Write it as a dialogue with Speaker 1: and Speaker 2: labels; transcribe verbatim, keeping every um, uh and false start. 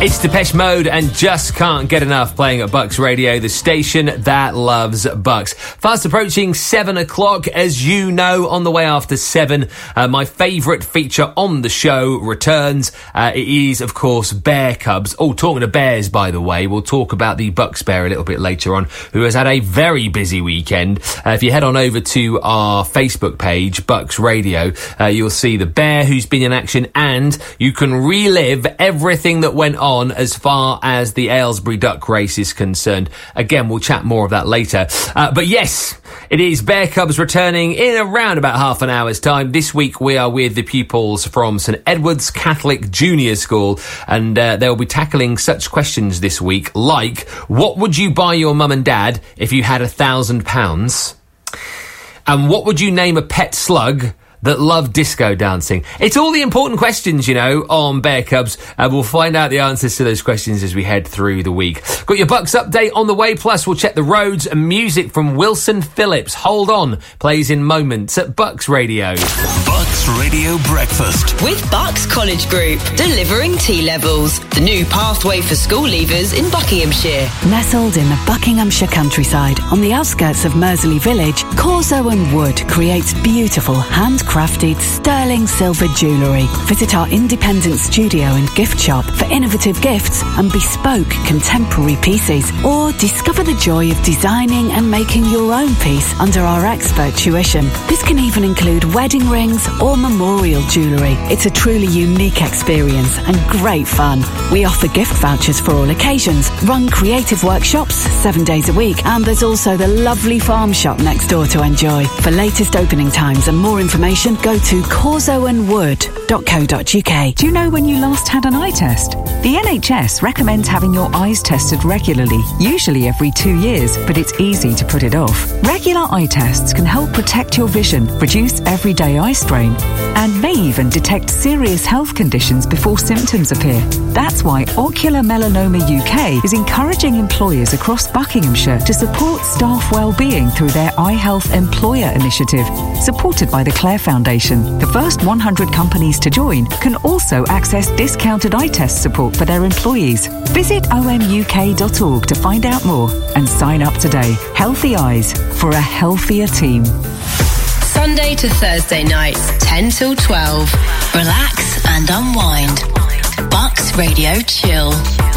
Speaker 1: It's Depeche Mode and Just Can't Get Enough, playing at Bucks Radio, the station that loves Bucks. Fast approaching seven o'clock, as you know, on the way after seven. Uh, my favourite feature on the show returns. Uh, it is, of course, Bear Cubs. Oh, talking to bears, by the way, we'll talk about the Bucks Bear a little bit later on, who has had a very busy weekend. Uh, if you head on over to our Facebook page, Bucks Radio, uh, you'll see the bear who's been in action, and you can relive everything that went on as far as the Aylesbury Duck race is concerned. Again, we'll chat more of that later. Uh, but yes, it is Bear Cubs returning in around about half an hour's time. This week we are with the pupils from St Edward's Catholic Junior School, and uh, they'll be tackling such questions this week like, what would you buy your mum and dad if you had a thousand pounds? And what would you name a pet slug that love disco dancing? It's all the important questions, you know, on Bear Cubs, and we'll find out the answers to those questions as we head through the week. Got your Bucks update on the way, plus we'll check the roads, and music from Wilson Phillips. Hold On plays in moments at Bucks Radio.
Speaker 2: Bucks Radio Breakfast
Speaker 3: with Bucks College Group, delivering T-levels, the new pathway for school leavers in Buckinghamshire.
Speaker 4: Nestled in the Buckinghamshire countryside, on the outskirts of Mersley Village, Corso and Wood creates beautiful handcrafted crafted sterling silver jewellery. Visit our independent studio and gift shop for innovative gifts and bespoke contemporary pieces, or discover the joy of designing and making your own piece under our expert tuition. This can even include wedding rings or memorial jewellery. It's a truly unique experience and great fun. We offer gift vouchers for all occasions, run creative workshops seven days a week, and there's also the lovely farm shop next door to enjoy. For latest opening times and more information, go to corso and wood dot co dot uk.
Speaker 5: Do you know when you last had an eye test? The N H S recommends having your eyes tested regularly, usually every two years, but it's easy to put it off. Regular eye tests can help protect your vision, reduce everyday eye strain, and may even detect serious health conditions before symptoms appear. That's why Ocular Melanoma U K is encouraging employers across Buckinghamshire to support staff well-being through their Eye Health Employer Initiative, supported by the Clare Foundation. The first one hundred companies to join can also access discounted eye test support for their employees. Visit o m u k dot org to find out more and sign up today. Healthy eyes for a healthier team.
Speaker 3: Sunday to Thursday nights, ten till twelve. Relax and unwind. Bucks Radio Chill.